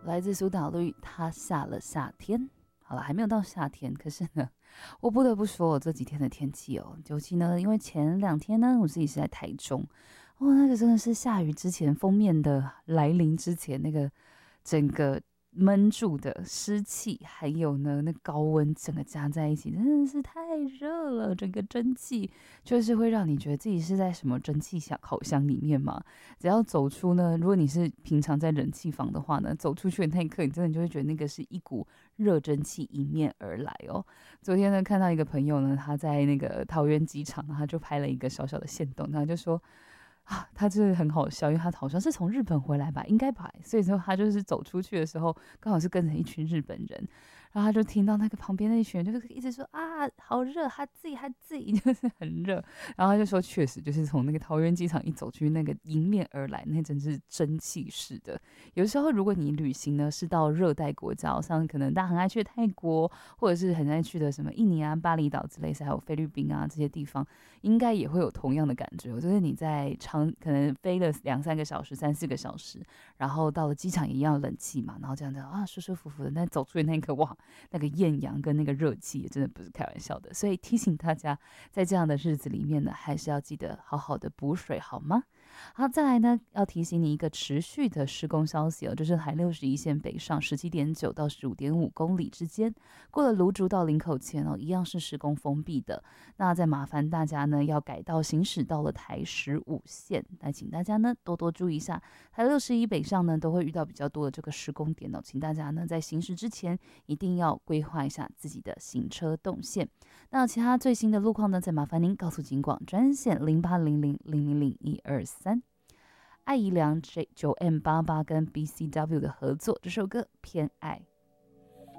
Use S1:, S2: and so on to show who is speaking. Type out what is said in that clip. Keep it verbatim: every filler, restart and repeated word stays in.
S1: 来自苏打绿，它下了夏天。好了，还没有到夏天，可是呢，我不得不说，我这几天的天气哦，尤其呢，因为前两天呢，我自己是在台中，哦，那个真的是下雨之前，封面的来临之前，那个整个闷住的湿气，还有呢那高温，整个加在一起，真的是太热了。整个蒸汽就是会让你觉得自己是在什么蒸汽箱烤箱里面嘛。只要走出呢，如果你是平常在冷气房的话呢，走出去的那一刻，你真的就会觉得那个是一股热蒸汽迎面而来哦。昨天呢，看到一个朋友呢，他在那个桃园机场，他就拍了一个小小的限动，他就说。啊，他就是很好笑，因为他好像是从日本回来吧，应该吧，所以说他就是走出去的时候，刚好是跟着一群日本人，然后他就听到那个旁边那一群人就是一直说啊，好热，他自己他自己就是很热，然后他就说确实就是从那个桃园机场一走去，那个迎面而来，那真是蒸汽式的。有时候如果你旅行呢是到热带国家，像可能大家很爱去的泰国，或者是很爱去的什么印尼啊、巴厘岛之类的，还有菲律宾啊这些地方，应该也会有同样的感觉，就是你在长可能飞了两三个小时、三四个小时，然后到了机场也一样冷气嘛，然后这样子啊舒舒服服的，但走出去那一刻，哇，那个艳阳跟那个热气也真的不是开玩笑的。所以提醒大家，在这样的日子里面呢，还是要记得好好的补水，好吗？好，再来呢，要提醒你一个持续的施工消息哦，就是台六十一线北上十七点九到十五点五公里之间，过了芦竹到林口前哦，一样是施工封闭的。那再麻烦大家呢，要改道行驶到了台十五线，那请大家呢多多注意一下，台六十一北上呢都会遇到比较多的这个施工点哦，请大家呢在行驶之前一定要规划一下自己的行车动线。那其他最新的路况呢，再麻烦您告诉警广专线零八零零零零零一二三。艾怡良 J 九 M 八八跟 B C W 的合作，这首歌偏爱。